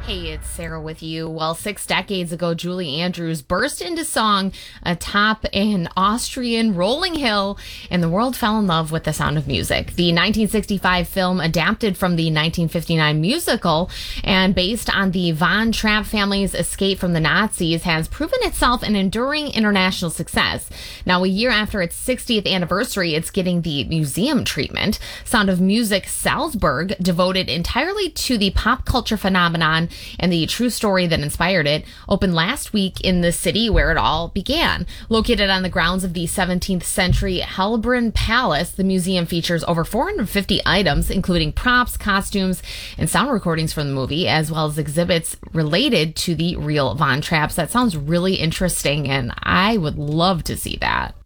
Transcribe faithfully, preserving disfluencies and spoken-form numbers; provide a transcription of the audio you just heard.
Hey, it's Sarah with you. Well, six decades ago, Julie Andrews burst into song atop an Austrian rolling hill, and the world fell in love with the sound of music. The nineteen sixty-five film adapted from the nineteen fifty-nine musical and based on the Von Trapp family's escape from the Nazis has proven itself an enduring international success. Now, a year after its sixtieth anniversary, it's getting the museum treatment. Sound of Music Salzburg, devoted entirely to the pop culture phenomenon and the true story that inspired it, opened last week in the city where it all began. Located on the grounds of the seventeenth century Hellbrunn Palace, the museum features over four hundred fifty items, including props, costumes, and sound recordings from the movie, as well as exhibits related to the real Von Trapps. That sounds really interesting, and I would love to see that.